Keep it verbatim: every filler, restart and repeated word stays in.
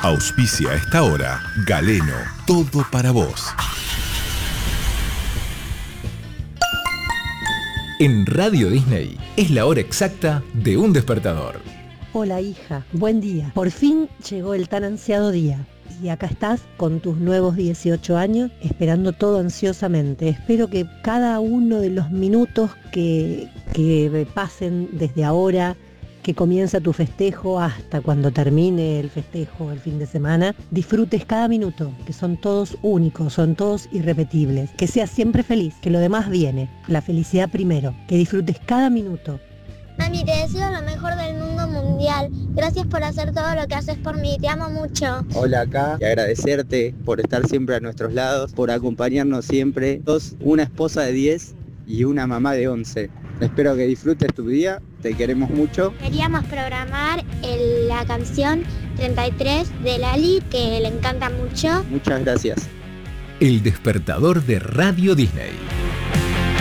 Auspicia a esta hora Galeno, todo para vos. En Radio Disney es la hora exacta de un despertador. Hola hija, buen día. Por fin llegó el tan ansiado día. Y acá estás con tus nuevos dieciocho años, esperando todo ansiosamente. Espero que cada uno de los minutos que, que pasen desde ahora, que comienza tu festejo hasta cuando termine el festejo el fin de semana, disfrutes cada minuto, que son todos únicos, son todos irrepetibles. Que seas siempre feliz, que lo demás viene. La felicidad primero, que disfrutes cada minuto. Mami, te deseo lo mejor del mundo mundial. Gracias por hacer todo lo que haces por mí. Te amo mucho. Hola acá, y agradecerte por estar siempre a nuestros lados, por acompañarnos siempre. Sos una esposa de diez y una mamá de once. Espero que disfrutes tu día, te queremos mucho. Queríamos programar el, la canción treinta y tres de Lali, que le encanta mucho. Muchas gracias. El despertador de Radio Disney.